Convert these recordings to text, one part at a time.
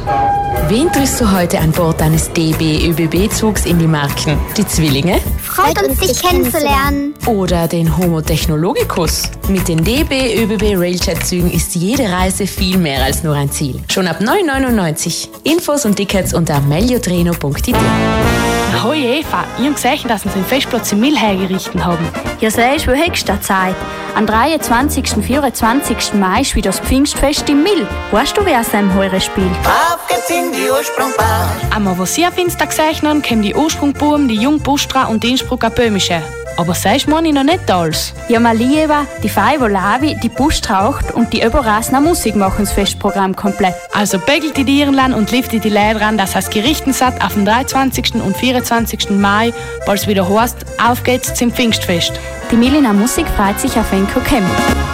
Wen triffst du heute an Bord eines DB-ÖBB-Zugs in die Marken? Die Zwillinge? Freut uns, dich kennenzulernen. Oder den Homo Technologicus? Mit den DB-ÖBB-Railjet-Zügen ist jede Reise viel mehr als nur ein Ziel. Schon ab 9,99 €. Infos und Tickets unter meliotreno.it. Ahoi Eva, ich habe gesehen, dass sie den Festplatz in Mill hergerichtet haben. Ja, siehst du, höchste Zeit. Am 23. und 24. Mai ist wieder das Pfingstfest in Mill. Weißt du, wer es am Heure spielt? Auf geht's in die Ursprungbar. Aber was sie auf Insta gesehen haben, kommen die Ursprungbuben, die Jungbustra und die Innsbrucker Böhmische. Aber sagst du mir noch nicht alles? Ja, Malieva, die Feivo Lavi, die Bustraucht und die Oberrasner Musik machen das Festprogramm komplett. Also begelt die Irland und liftet die Leute ran, dass es gerichtet hat auf den 23. und 24. Mai, bald es wieder heißt, auf geht's zum Pfingstfest. Die Milliner Musik freut sich auf Enko Camp.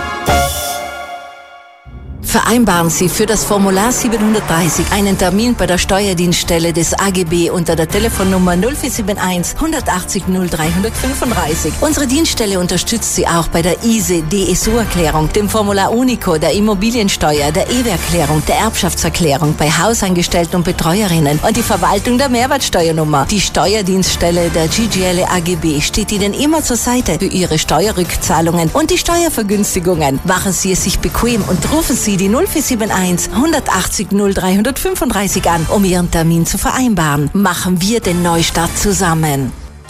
Vereinbaren Sie für das Formular 730 einen Termin bei der Steuerdienststelle des AGB unter der Telefonnummer 0471 180 0335. Unsere Dienststelle unterstützt Sie auch bei der ISE-DSU-Erklärung, dem Formular Unico, der Immobiliensteuer, der EWE-Erklärung, der Erbschaftserklärung, bei Hausangestellten und Betreuerinnen und die Verwaltung der Mehrwertsteuernummer. Die Steuerdienststelle der GGL AGB steht Ihnen immer zur Seite für Ihre Steuerrückzahlungen und die Steuervergünstigungen. Machen Sie es sich bequem und rufen Sie die 0471 180 0335 an, um Ihren Termin zu vereinbaren. Machen wir den Neustart zusammen.